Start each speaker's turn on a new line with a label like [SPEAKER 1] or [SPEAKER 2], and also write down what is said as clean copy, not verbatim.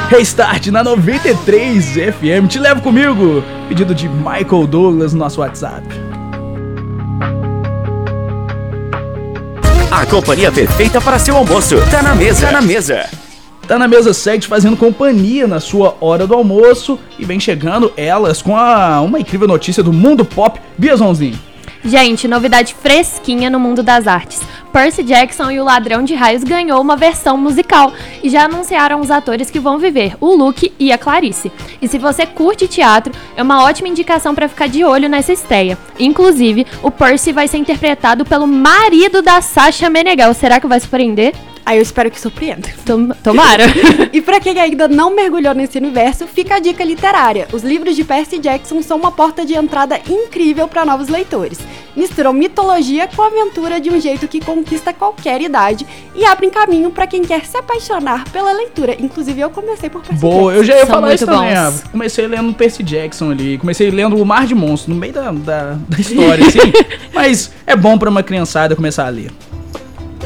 [SPEAKER 1] Restart na 93 FM. Te levo comigo. Pedido de Michael Douglas no nosso WhatsApp.
[SPEAKER 2] A companhia perfeita para seu almoço. Tá na mesa. Tá na mesa.
[SPEAKER 1] Tá na mesa 7 fazendo companhia na sua hora do almoço. E vem chegando elas com uma incrível notícia do mundo pop. Biazonzinho.
[SPEAKER 3] Gente, novidade fresquinha no mundo das artes. Percy Jackson e o Ladrão de Raios ganhou uma versão musical e já anunciaram os atores que vão viver, o Luke e a Clarice. E se você curte teatro, é uma ótima indicação para ficar de olho nessa estreia. Inclusive, o Percy vai ser interpretado pelo marido da Sasha Meneghel. Será que vai surpreender?
[SPEAKER 4] Aí eu espero que surpreenda.
[SPEAKER 3] Tomara.
[SPEAKER 4] E pra quem ainda não mergulhou nesse universo, fica a dica literária. Os livros de Percy Jackson são uma porta de entrada incrível para novos leitores. Misturam mitologia com aventura de um jeito que conquista qualquer idade e abrem caminho pra quem quer se apaixonar pela leitura. Inclusive eu comecei por Percy
[SPEAKER 1] Boa,
[SPEAKER 4] Jackson.
[SPEAKER 1] eu já ia
[SPEAKER 3] São
[SPEAKER 1] falar isso
[SPEAKER 3] muito
[SPEAKER 1] também.
[SPEAKER 3] bons.
[SPEAKER 1] Comecei lendo Percy Jackson ali, comecei lendo O Mar de Monstros, no meio da história, assim. Mas é bom pra uma criançada começar a ler.